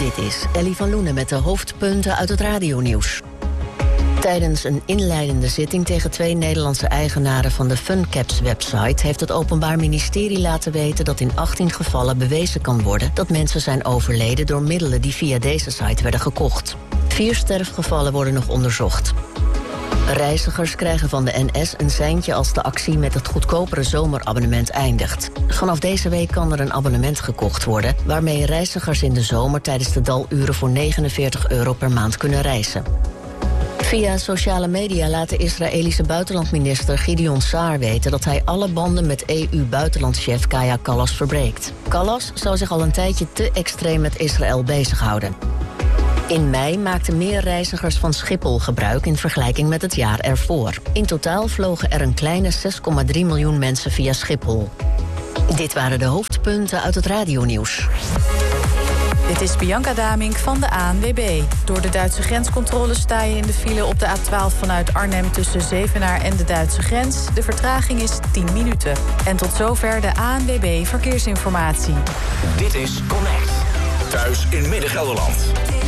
Dit is Ellie van Loenen met de hoofdpunten uit het radionieuws. Tijdens een inleidende zitting tegen 2 Nederlandse eigenaren van de Funcaps-website heeft het Openbaar Ministerie laten weten dat in 18 gevallen bewezen kan worden dat mensen zijn overleden door middelen die via deze site werden gekocht. 4 sterfgevallen worden nog onderzocht. Reizigers krijgen van de NS een seintje als de actie met het goedkopere zomerabonnement eindigt. Vanaf deze week kan er een abonnement gekocht worden waarmee reizigers in de zomer tijdens de daluren voor €49 per maand kunnen reizen. Via sociale media laat de Israëlische buitenlandminister Gideon Saar weten dat hij alle banden met EU-buitenlandchef Kaja Kallas verbreekt. Kallas zou zich al een tijdje te extreem met Israël bezighouden. In mei maakten meer reizigers van Schiphol gebruik in vergelijking met het jaar ervoor. In totaal vlogen er een kleine 6,3 miljoen mensen via Schiphol. Dit waren de hoofdpunten uit het radionieuws. Dit is Bianca Damink van de ANWB. Door de Duitse grenscontrole sta je in de file op de A12 vanuit Arnhem tussen Zevenaar en de Duitse grens. De vertraging is 10 minuten. En tot zover de ANWB Verkeersinformatie. Dit is Connect. Thuis in Midden-Gelderland.